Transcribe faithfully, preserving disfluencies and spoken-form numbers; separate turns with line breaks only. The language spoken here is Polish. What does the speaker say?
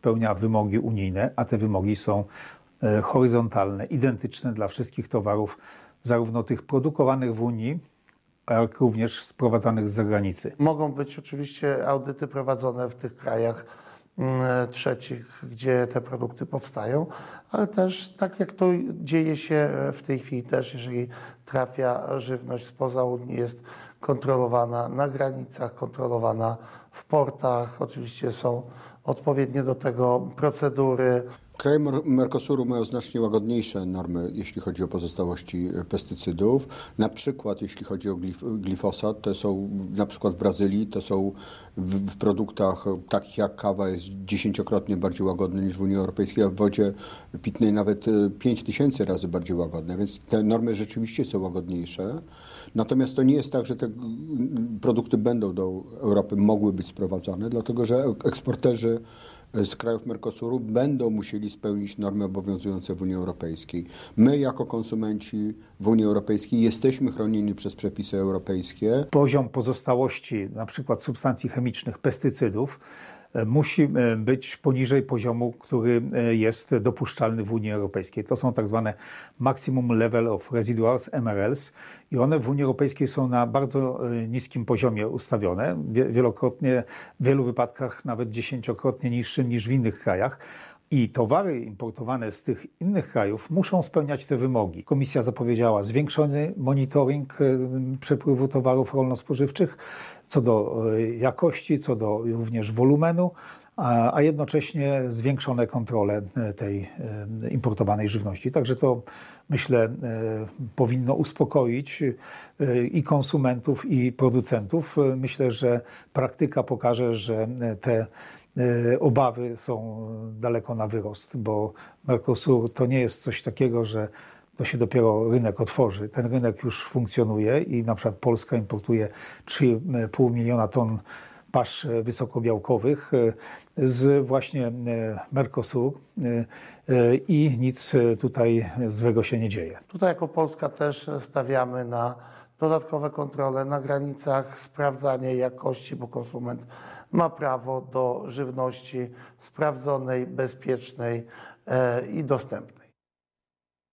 spełnia wymogi unijne, a te wymogi są horyzontalne, identyczne dla wszystkich towarów, zarówno tych produkowanych w Unii, jak również sprowadzanych z zagranicy.
Mogą być oczywiście audyty prowadzone w tych krajach trzecich, gdzie te produkty powstają, ale też tak jak to dzieje się w tej chwili też, jeżeli trafia żywność spoza Unii, jest kontrolowana na granicach, kontrolowana w portach. Oczywiście są odpowiednie do tego procedury.
Kraje Mercosuru mają znacznie łagodniejsze normy, jeśli chodzi o pozostałości pestycydów. Na przykład, jeśli chodzi o glif glifosat, to są na przykład w Brazylii, to są w, w produktach takich jak kawa jest dziesięciokrotnie bardziej łagodne niż w Unii Europejskiej, a w wodzie pitnej nawet pięć tysięcy razy bardziej łagodne, więc te normy rzeczywiście są łagodniejsze. Natomiast to nie jest tak, że te produkty będą do Europy mogły być sprowadzane, dlatego że eksporterzy z krajów Mercosuru będą musieli spełnić normy obowiązujące w Unii Europejskiej. My jako konsumenci w Unii Europejskiej jesteśmy chronieni przez przepisy europejskie.
Poziom pozostałości na przykład substancji chemicznych, pestycydów musi być poniżej poziomu, który jest dopuszczalny w Unii Europejskiej. To są tak zwane Maximum Level of Residuals, M R Ls, i one w Unii Europejskiej są na bardzo niskim poziomie ustawione, wielokrotnie, w wielu wypadkach nawet dziesięciokrotnie niższym niż w innych krajach. I towary importowane z tych innych krajów muszą spełniać te wymogi. Komisja zapowiedziała zwiększony monitoring przepływu towarów rolno-spożywczych co do jakości, co do również wolumenu, a jednocześnie zwiększone kontrole tej importowanej żywności. Także to, myślę, powinno uspokoić i konsumentów, i producentów. Myślę, że praktyka pokaże, że te obawy są daleko na wyrost, bo Mercosur to nie jest coś takiego, że to się dopiero rynek otworzy. Ten rynek już funkcjonuje i na przykład Polska importuje trzy i pół miliona ton pasz wysokobiałkowych z właśnie Mercosur i nic tutaj złego się nie dzieje.
Tutaj jako Polska też stawiamy na dodatkowe kontrole na granicach, sprawdzanie jakości, bo konsument ma prawo do żywności sprawdzonej, bezpiecznej i dostępnej.